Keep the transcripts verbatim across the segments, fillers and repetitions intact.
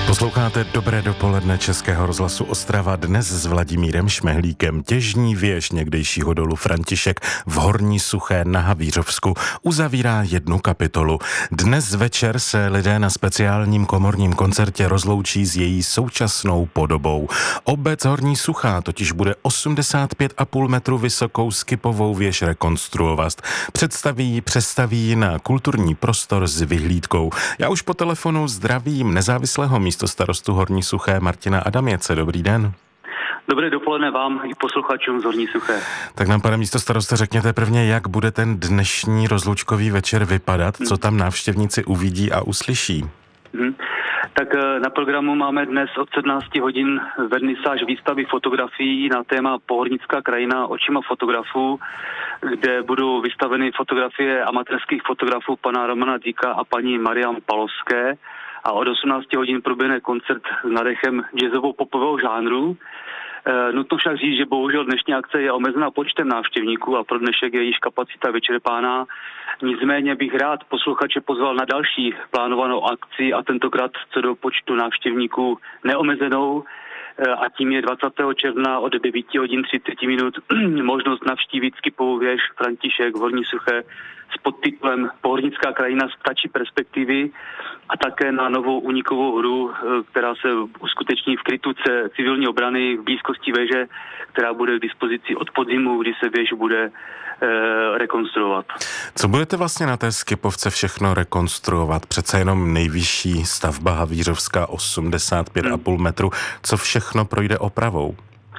Posloucháte Dobré dopoledne Českého rozhlasu Ostrava, dnes s Vladimírem Šmehlíkem. Těžní věž někdejšího dolu František v Horní Suché na Havířovsku uzavírá jednu kapitolu. Dnes večer se lidé na speciálním komorním koncertě rozloučí s její současnou podobou. Obec Horní Suchá totiž bude osmdesát pět a půl metru vysokou skipovou věž rekonstruovat. Představí, přestaví na kulturní prostor s vyhlídkou. Já už po telefonu zdravím nezávislého místostarostu Horní Suché Martina Adaměce. Dobrý den. Dobré dopoledne vám i posluchačům z Horní Suché. Tak nám, pane místostaroste, řekněte prvně, jak bude ten dnešní rozlučkový večer vypadat, co tam návštěvníci uvidí a uslyší. Hmm. Tak na programu máme dnes od sedmnáct hodin vernisáž výstavy fotografií na téma Pohornická krajina očima fotografů, kde budou vystaveny fotografie amatérských fotografů pana Romana Díka a paní Mariam Palovské. A od osmnáct hodin proběhne koncert s nadechem jazzovo-popového žánru. E, nutno však říct, že bohužel dnešní akce je omezená počtem návštěvníků a pro dnešek je již kapacita vyčerpána. Nicméně bych rád posluchače pozval na další plánovanou akci a tentokrát co do počtu návštěvníků neomezenou. A tím je dvacátého června od devět hodin třicet minut možnost navštívit skipovou věž František v Horní Suché s podtitulem Pohornická krajina z ptačí perspektivy a také na novou unikovou hru, která se uskuteční v krytuce civilní obrany v blízkosti věže, která bude k dispozici od podzimu, kdy se věž bude e, rekonstruovat. Co budete vlastně na té skipovce všechno rekonstruovat? Přece jenom nejvyšší stavba Havířovská osmdesát pět a půl metru. Co všechno projde opravou?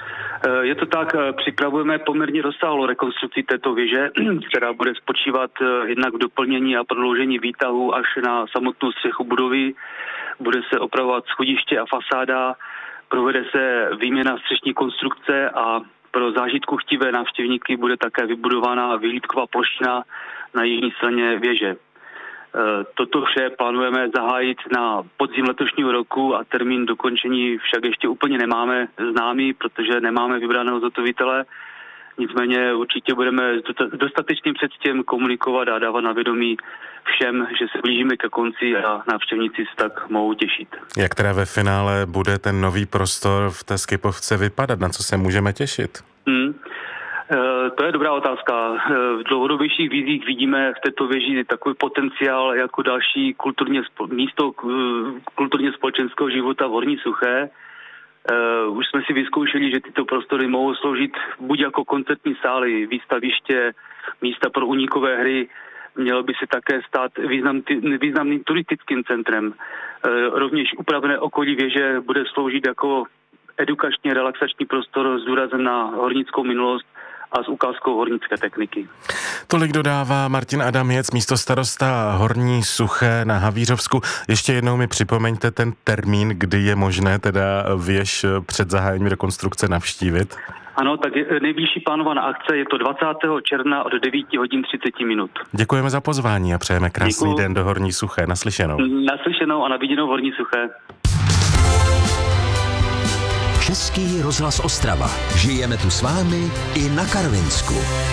Je to tak, připravujeme poměrně rozsáhlou rekonstrukci této věže, která bude spočívat jednak v doplnění a prodloužení výtahu až na samotnou střechu budovy. Bude se opravovat schodiště a fasáda, provede se výměna střešní konstrukce a pro zážitku chtivé návštěvníky bude také vybudována vyhlídková plošina na jižní straně věže. Toto vše plánujeme zahájit na podzim letošního roku a termín dokončení však ještě úplně nemáme známý, protože nemáme vybraného zhotovitele. Nicméně určitě budeme dostatečným předstěm komunikovat a dávat na vědomí všem, že se blížíme ke konci a návštěvníci se tak mohou těšit. Jak teda ve finále bude ten nový prostor v té skipovce vypadat? Na co se můžeme těšit? Hmm. To je dobrá otázka. V dlouhodobějších vizích vidíme v této věži takový potenciál jako další kulturně, místo kulturně společenského života v Horní Suché. Už jsme si vyzkoušeli, že tyto prostory mohou sloužit buď jako koncertní sály, výstaviště, místa pro unikové hry. Mělo by se také stát význam, významným turistickým centrem. Rovněž upravené okolí věže bude sloužit jako edukačně relaxační prostor s důrazem na hornickou minulost a s ukázkou hornické techniky. Tolik dodává Martin Adaměc, místostarosta Horní Suché na Havířovsku. Ještě jednou mi připomeňte ten termín, kdy je možné teda věž před zahájením rekonstrukce navštívit. Ano, tak nejbližší plánovaná akce je to dvacátého června od devět hodin třicet minut. Děkujeme za pozvání a přejeme krásný Děkuju. Den do Horní Suché. Naslyšenou. Naslyšenou a na viděnou v Horní Suché. Český rozhlas Ostrava. Žijeme tu s vámi i na Karvinsku.